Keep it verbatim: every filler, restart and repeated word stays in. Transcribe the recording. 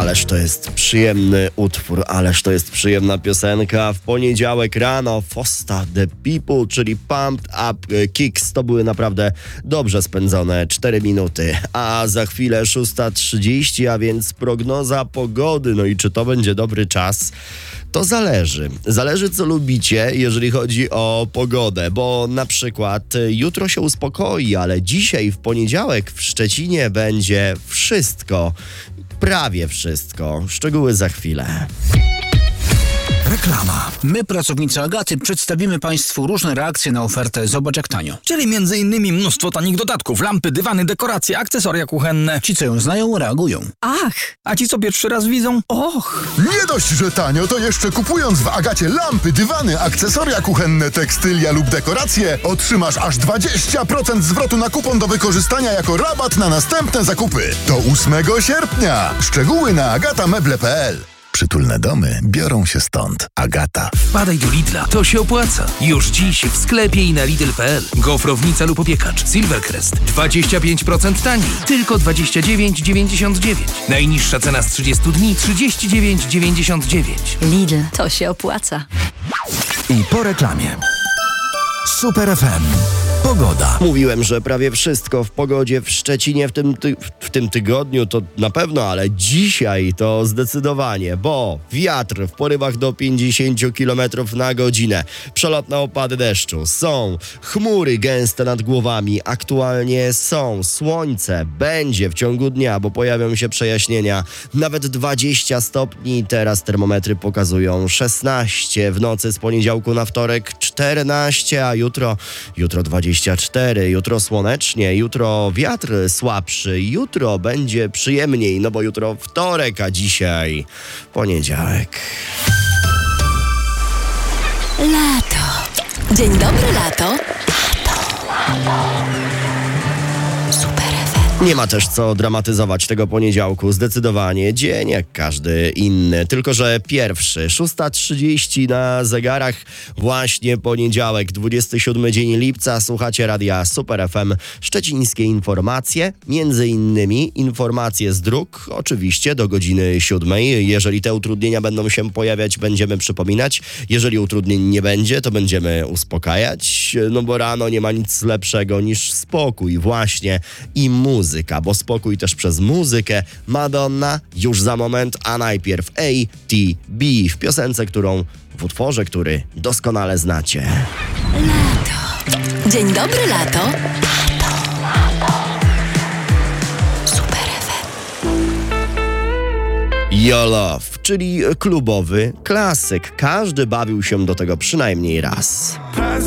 Ależ to jest przyjemny utwór, ależ to jest przyjemna piosenka. W poniedziałek rano Fosta The People, czyli Pumped Up Kicks. To były naprawdę dobrze spędzone cztery minuty. A za chwilę szósta trzydzieści, a więc prognoza pogody. No i czy to będzie dobry czas? To zależy. Zależy, co lubicie, jeżeli chodzi o pogodę, bo na przykład jutro się uspokoi, ale dzisiaj w poniedziałek w Szczecinie będzie wszystko. Prawie wszystko. Szczegóły za chwilę. Reklama. My, pracownicy Agaty, przedstawimy Państwu różne reakcje na ofertę Zobacz jak tanio. Czyli między innymi mnóstwo tanich dodatków, lampy, dywany, dekoracje, akcesoria kuchenne. Ci, co ją znają, reagują. Ach, a ci, co pierwszy raz widzą? Och. Nie dość, że tanio, to jeszcze kupując w Agacie lampy, dywany, akcesoria kuchenne, tekstylia lub dekoracje, otrzymasz aż dwadzieścia procent zwrotu na kupon do wykorzystania jako rabat na następne zakupy. Do ósmego sierpnia. Szczegóły na agatameble kropka p l. Przytulne domy biorą się stąd. Agata. Wpadaj do Lidla, to się opłaca. Już dziś w sklepie i na lidl kropka p l. Gofrownica lub opiekacz Silvercrest dwadzieścia pięć procent taniej, tylko dwadzieścia dziewięć dziewięćdziesiąt dziewięć. Najniższa cena z trzydziestu dni trzydzieści dziewięć dziewięćdziesiąt dziewięć. Lidl, to się opłaca. I po reklamie. Super F M. Pogoda. Mówiłem, że prawie wszystko w pogodzie w Szczecinie w tym, ty- w tym tygodniu to na pewno, ale dzisiaj to zdecydowanie, bo wiatr w porywach do pięćdziesiąt kilometrów na godzinę, przelotne opady deszczu, są chmury gęste nad głowami, aktualnie są, słońce będzie w ciągu dnia, bo pojawią się przejaśnienia, nawet dwadzieścia stopni, teraz termometry pokazują szesnaście, w nocy z poniedziałku na wtorek czternaście, a jutro, jutro dwadzieścia cztery, jutro słonecznie, jutro wiatr słabszy, jutro będzie przyjemniej, no bo jutro wtorek, a dzisiaj poniedziałek. Lato. Dzień dobry, lato. Lato. Super F M. Nie ma też co dramatyzować tego poniedziałku, zdecydowanie dzień jak każdy inny, tylko że pierwszy, szósta trzydzieści na zegarach, właśnie poniedziałek, dwudziesty siódmy dzień lipca, słuchacie radia Super F M, szczecińskie informacje, między innymi informacje z dróg, oczywiście do godziny siódmej, jeżeli te utrudnienia będą się pojawiać, będziemy przypominać, jeżeli utrudnień nie będzie, to będziemy uspokajać, no bo rano nie ma nic lepszego niż spokój właśnie i muzyka. Muzyka, bo spokój też przez muzykę. Madonna już za moment, a najpierw A T B w piosence, którą w utworze, który doskonale znacie. Lato. Dzień dobry, lato. Lato. Super F M. Your Love, czyli klubowy klasyk. Każdy bawił się do tego przynajmniej raz.